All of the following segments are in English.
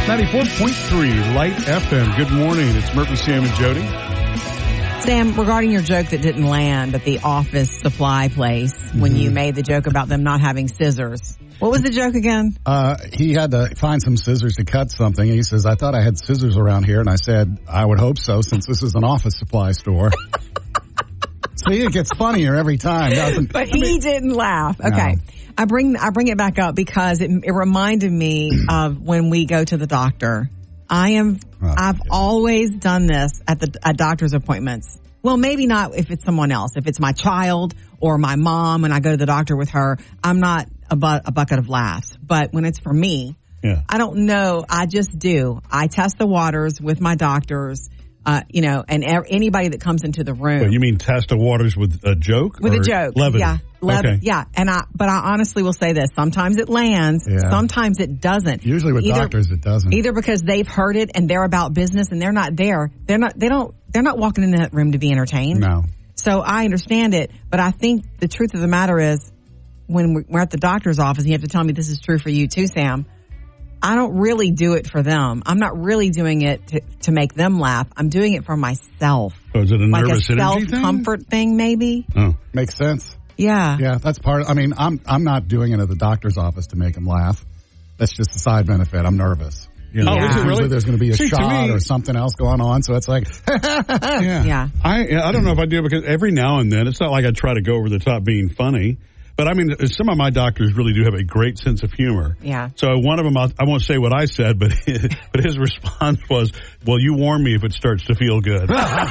94.3 Light FM. Good morning. It's Murphy, Sam, and Jody. Sam, regarding your joke that didn't land at the office supply place when you made the joke about them not having scissors. What was the joke again? He had to find some scissors to cut something. He says, I thought I had scissors around here. And I said, I would hope so, since this is an office supply store. See, it gets funnier every time, doesn't it? But he didn't laugh. Okay. No. I bring it back up because it reminded me of when we go to the doctor. I've always done this at doctor's appointments. Well, maybe not if it's someone else. If it's my child or my mom and I go to the doctor with her, I'm not a bucket of laughs. But when it's for me, I don't know. I just do. I test the waters with my doctors. And anybody that comes into the room. Well, you mean test the waters with a joke? With a joke. Levity? Yeah. Okay. Yeah. But I honestly will say this. Sometimes it lands. Yeah. Sometimes it doesn't. Usually with doctors it doesn't. Either because they've heard it and they're about business and they're not there. They're not walking in that room to be entertained. No. So I understand it. But I think the truth of the matter is when we're at the doctor's office, and you have to tell me this is true for you too, Sam. I don't really do it for them. I'm not really doing it to make them laugh. I'm doing it for myself. So is it a nervous energy thing? Self-comfort thing, maybe? Oh, makes sense. Yeah. Yeah, that's I'm not doing it at the doctor's office to make them laugh. That's just a side benefit. I'm nervous. You know, is it really? There's going to be a shot or something else going on, so it's like, yeah. I don't know if I do, because every now and then, it's not like I try to go over the top being funny. But I mean, some of my doctors really do have a great sense of humor. Yeah. So one of them, I won't say what I said, but his response was, "Well, you warn me if it starts to feel good."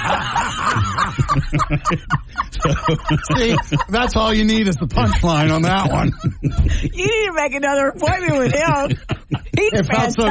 See, that's all you need is the punchline on that one. You need to make another appointment with him. He's fantastic.